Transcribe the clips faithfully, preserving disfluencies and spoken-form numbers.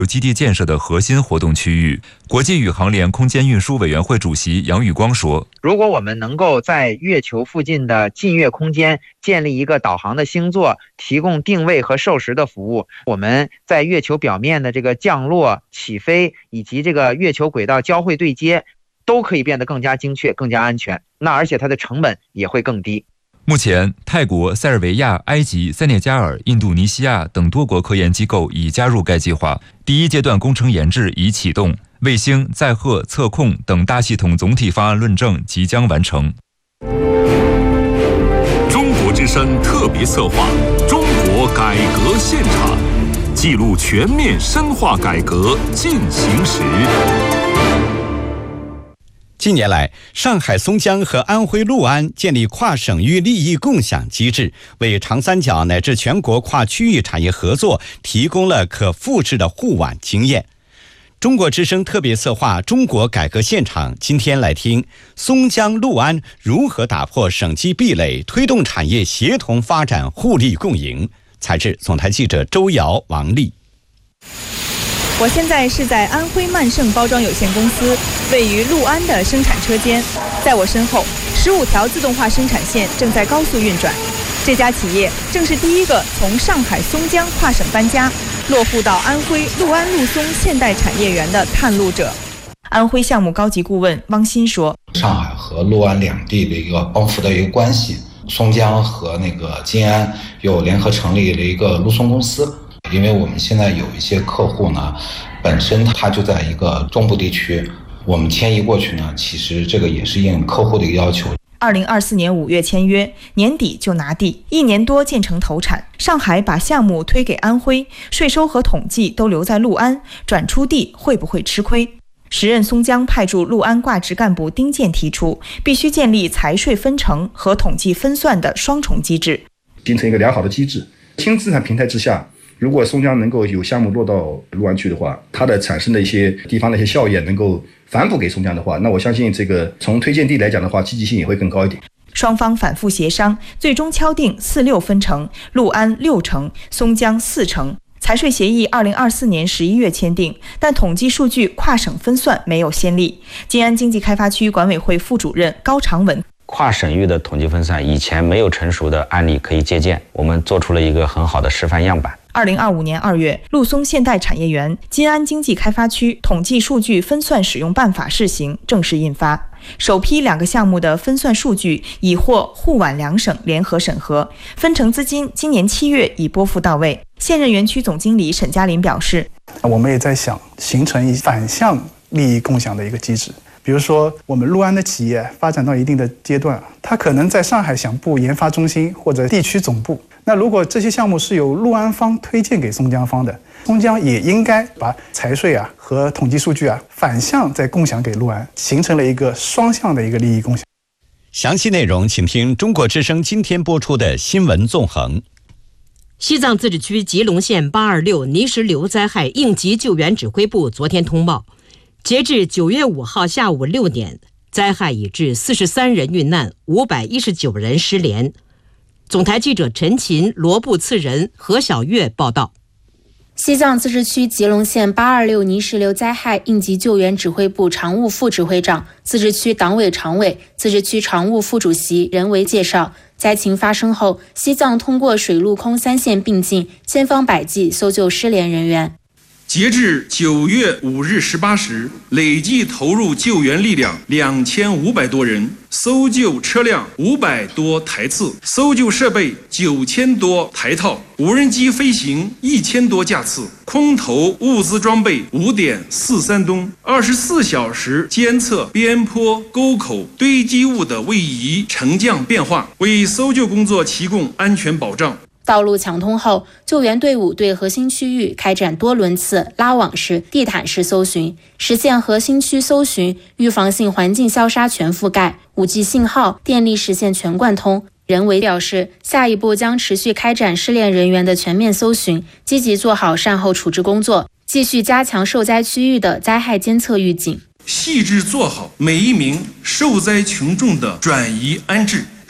基地建设的核心活动区域。国际宇航联空间运输委员会主席杨宇光说：“ 如果我们能够在月球附近的近月空间建立一个导航的星座，提供定位和授时的服务，我们在月球表面的这个降落、起飞以及这个月球轨道交会对接，都可以变得更加精确、更加安全。那而且它的成本也会更低。” 目前，泰国、塞尔维亚、埃及、塞内加尔、印度尼西亚等多国科研机构已加入该计划。第一阶段工程研制已启动，卫星、载荷、测控等大系统总体方案论证即将完成。 中国之声特别策划《中国改革现场》，记录全面深化改革进行时。 近年来，上海松江和安徽六安建立跨省域利益共享机制，为长三角乃至全国跨区域产业合作提供了可复制的护网经验。中国之声特别策划《中国改革现场》，今天来听松江六安如何打破省级壁垒，推动产业协同发展，互利共赢。采自总台记者周瑶、王丽。 我现在是在安徽曼盛包装有限公司位于六安的生产车间，在我身后，十五条自动化生产线正在高速运转。这家企业正是第一个从上海松江跨省搬家，落户到安徽六安陆松现代产业园的探路者。安徽项目高级顾问汪鑫说：“ 上海和六安两地的一个帮扶的一个关系，松江和那个金安又联合成立了一个陆松公司。因为我们现在有一些客户呢，本身他就在一个中部地区，我们迁移过去呢，其实这个也是应客户的一个要求。” 二零二四年五月签约，年底就拿地，一年多建成投产。上海把项目推给安徽，税收和统计都留在六安，转出地会不会吃亏？时任松江派驻六安挂职干部丁健提出，必须建立财税分成和统计分算的双重机制， 形成一个良好的机制。轻资产平台之下，如果松江能够有项目落到六安去的话，它的产生的一些地方的一些效益能够反哺给松江的话，那我相信这个从推荐地来讲的话，积极性也会更高一点。 双方反复协商，最终敲定四六分成，六安六成，松江四成。财税协议二零二四年十一月签订，但统计数据跨省分算没有先例。金安经济开发区管委会副主任高长文： 跨省域的统计分散以前没有成熟的案例可以借鉴，我们做出了一个很好的示范样板。 二零二五年二月，陆松现代产业园金安经济开发区统计数据分算使用办法试行正式印发，首批两个项目的分算数据已获沪皖两省联合审核，分成资金今年七月已拨付到位。现任园区总经理沈嘉林表示， 我们也在想形成一反向利益共享的一个机制。比如说，我们六安的企业发展到一定的阶段，它可能在上海想布研发中心或者地区总部。那如果这些项目是由六安方推荐给松江方的，松江也应该把财税啊和统计数据啊反向再共享给六安，形成了一个双向的一个利益共享。 详细内容请听中国之声今天播出的新闻纵横。 西藏自治区吉隆县八二六泥石流灾害应急救援指挥部昨天通报，截至九月五号下午六点，灾害已致四十三人遇难，五百一十九人失联。总台记者陈琴、罗布次仁、何小月报道。 西藏自治区吉隆县八二六泥石流灾害应急救援指挥部常务副指挥长、自治区党委常委、自治区常务副主席任维介绍，灾情发生后，西藏通过水陆空三线并进，千方百计搜救失联人员。 截至九月五日十八时，累计投入救援力量两千五百多人，搜救车辆五百多台次，搜救设备九千多台套，无人机飞行一千多架次，空投物资装备五点四三吨，二十四小时监测边坡、沟口堆积物的位移沉降变化，为搜救工作提供安全保障。 道路抢通后，救援队伍对核心区域开展多轮次拉网式、地毯式搜寻，实现核心区搜寻、预防性环境消杀全覆盖， 五 G 信号、电力实现全贯通。任维表示，下一步将持续开展失联人员的全面搜寻，积极做好善后处置工作，继续加强受灾区域的灾害监测预警， 细致做好每一名受灾群众的转移安置，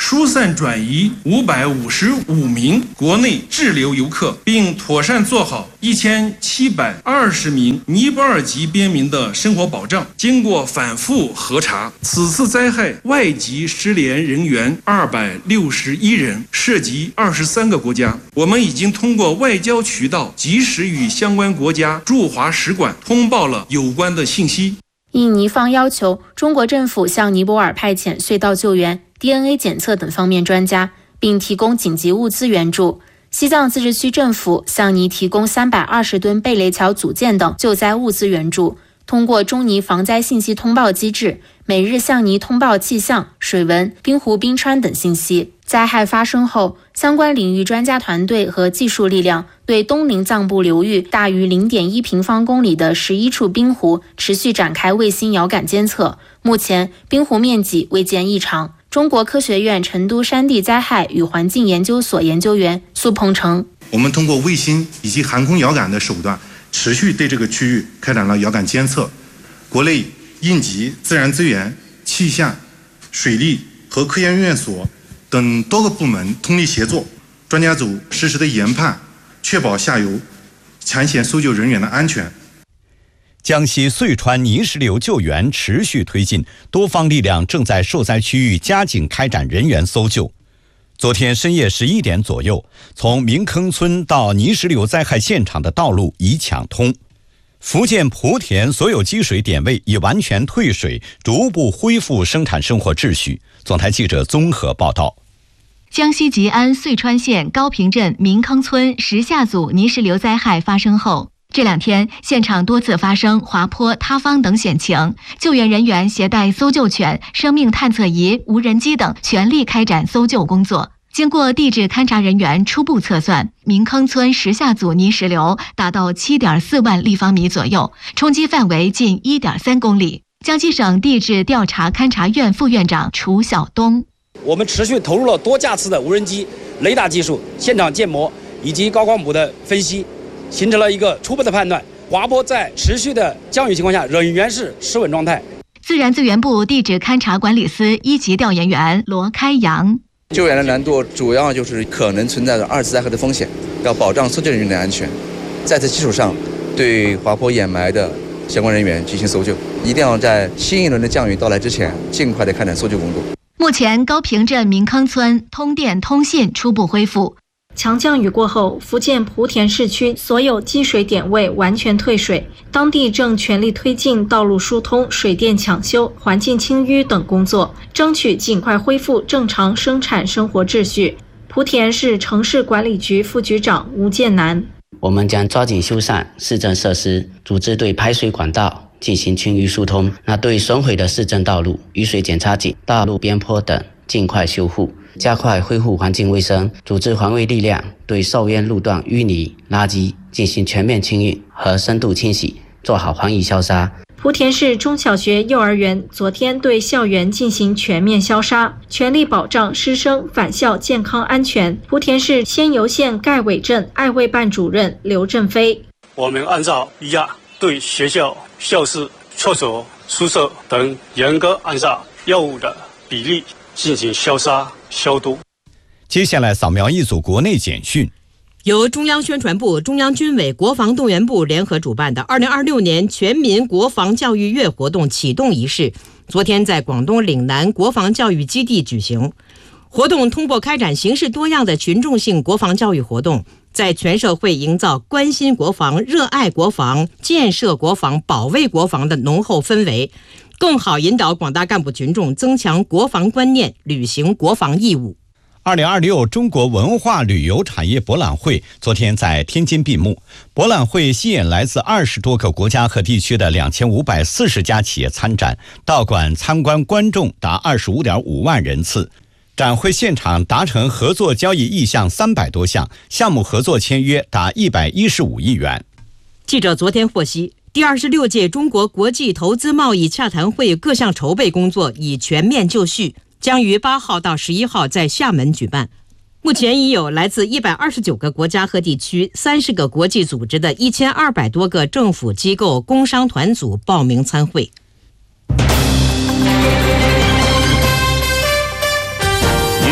疏散转移五百五十五名国内滞留游客，并妥善做好一千七百二十名尼泊尔籍边民的生活保障。经过反复核查，此次灾害外籍失联人员二百六十一人，涉及二十三个国家。我们已经通过外交渠道及时与相关国家驻华使馆通报了有关的信息。 应尼方要求，中国政府向尼泊尔派遣隧道救援、D N A 检测等方面专家，并提供紧急物资援助。西藏自治区政府向尼提供三百二十吨贝雷桥组件等救灾物资援助。通过中尼防灾信息通报机制，每日向尼通报气象、水文、冰湖冰川等信息。灾害发生后，相关领域专家团队和技术力量对东宁藏布流域大于 零点一平方公里的十一处冰湖持续展开卫星遥感监测，目前冰湖面积未见异常。中国科学院成都山地灾害与环境研究所研究员苏鹏程： 我们通过卫星以及航空遥感的手段，持续对这个区域开展了遥感监测。国内应急、自然资源、气象、水利和科研院所等多个部门通力协作，专家组实时的研判，确保下游抢险搜救人员的安全。 江西遂川泥石流救援持续推进，多方力量正在受灾区域加紧开展人员搜救。昨天深夜十一点左右，从明坑村到泥石流灾害现场的道路已抢通。福建莆田所有积水点位已完全退水，逐步恢复生产生活秩序。总台记者综合报道。 江西吉安遂川县高坪镇明坑村石下组泥石流灾害发生后，这两天现场多次发生滑坡、塌方等险情，救援人员携带搜救犬、生命探测仪、无人机等全力开展搜救工作。经过地质勘察人员初步测算，明坑村石下组泥石流达到 七点四万立方米左右，冲击范围近 一点三公里。江西省地质调查勘察院副院长楚晓东： 我们持续投入了多架次的无人机、雷达技术、现场建模以及高光谱的分析，形成了一个初步的判断：滑坡在持续的降雨情况下仍然是失稳状态。 自然资源部地质勘察管理司一级调研员罗开阳： 救援的难度主要就是可能存在着二次灾害的风险，要保障搜救人员的安全。在此基础上，对滑坡掩埋的相关人员进行搜救，一定要在新一轮的降雨到来之前，尽快的开展搜救工作。 目前，高坪镇明坑村通电通信初步恢复。 强降雨过后，福建莆田市区所有积水点位完全退水，当地正全力推进道路疏通、水电抢修、环境清淤等工作，争取尽快恢复正常生产生活秩序。莆田市城市管理局副局长吴建南： 我们将抓紧修缮市政设施，组织对排水管道进行清淤疏通。那对损毁的市政道路、雨水检查井、道路边坡等尽快修复，加快恢复环境卫生，组织环卫力量对受淹路段淤泥、垃圾进行全面清运和深度清洗，做好环艺消杀。 莆田市中小学、幼儿园昨天对校园进行全面消杀，全力保障师生返校健康安全。莆田市仙游县盖尾镇爱卫办主任刘振飞： 我们按照一样对学校、校室、厕所、宿舍等严格按照药物的比例进行消杀消毒。 接下来扫描一组国内简讯。 由中央宣传部、中央军委国防动员部联合主办的二零二六年全民国防教育月活动启动仪式，昨天在广东岭南国防教育基地举行。活动通过开展形式多样的群众性国防教育活动，在全社会营造关心国防、热爱国防、建设国防、保卫国防的浓厚氛围，更好引导广大干部群众增强国防观念，履行国防义务。 二零二六中国文化旅游产业博览会昨天在天津闭幕。博览会吸引来自二十多个国家和地区的两千五百四十家企业参展，到馆参观观众达二十五点五万人次。展会现场达成合作交易意向三百多项，项目合作签约达一百一十五亿元。 记者昨天获悉，第二十六届中国国际投资贸易洽谈会各项筹备工作已全面就绪，将于八号到十一号在厦门举办。目前已有来自一百二十九个国家和地区、三十个国际组织的一千二百多个政府机构、工商团组报名参会。 您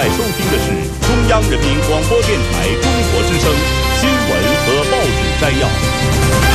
在收听的是中央人民广播电台中国之声新闻和报纸摘要。